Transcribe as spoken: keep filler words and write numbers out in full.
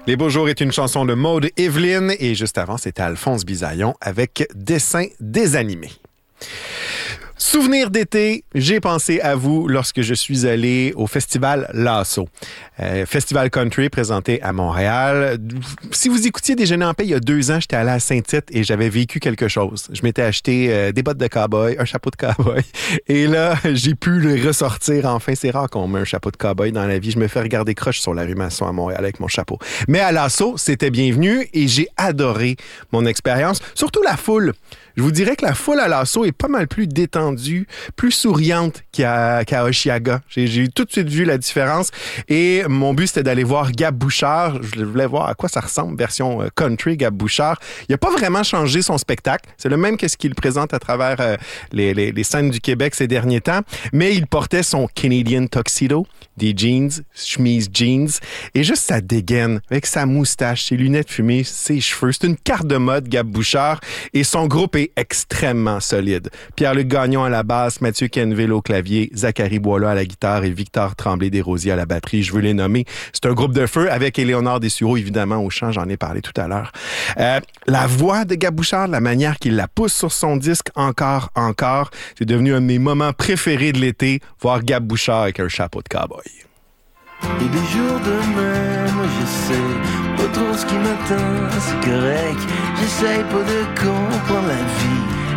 Les Beaux Jours est une chanson de Maude Evelyne et juste avant, c'était Alphonse Bisaillon avec Dessin désanimé. Souvenir d'été, j'ai pensé à vous lorsque je suis allé au festival Lasso. Euh, festival country présenté à Montréal. Si vous écoutiez Déjeuner en paix, il y a deux ans, j'étais allé à Saint-Tite et j'avais vécu quelque chose. Je m'étais acheté euh, des bottes de cow-boy, un chapeau de cow-boy. Et là, j'ai pu le ressortir enfin. C'est rare qu'on met un chapeau de cow-boy dans la vie. Je me fais regarder croche sur la rue Masson à Montréal avec mon chapeau. Mais à Lasso, c'était bienvenu et j'ai adoré mon expérience. Surtout la foule. Je vous dirais que la foule à Lasso est pas mal plus détendue, plus souriante qu'à, qu'à Oshiaga. J'ai, j'ai tout de suite vu la différence. Et mon but, c'était d'aller voir Gab Bouchard. Je voulais voir à quoi ça ressemble, version country, Gab Bouchard. Il n'a pas vraiment changé son spectacle. C'est le même que ce qu'il présente à travers euh, les, les, les scènes du Québec ces derniers temps. Mais il portait son Canadian tuxedo, des jeans, chemise jeans, et juste sa dégaine, avec sa moustache, ses lunettes fumées, ses cheveux. C'est une carte de mode, Gab Bouchard. Et son groupe est extrêmement solide. Pierre-Luc Gagnon à la basse, Mathieu Kenville au clavier, Zachary Boileau à la guitare et Victor Tremblay-Desrosiers à la batterie. Je veux les nommer. C'est un groupe de feu avec Éléonore Dessureau, évidemment, au chant. J'en ai parlé tout à l'heure. Euh, la voix de Gab Bouchard, la manière qu'il la pousse sur son disque encore, encore, c'est devenu un de mes moments préférés de l'été, voir Gab Bouchard avec un chapeau de cow-boy. Et des jours de même, je sais pas trop ce qui m'attend, c'est correct. J'essaye pas de comprendre la vie,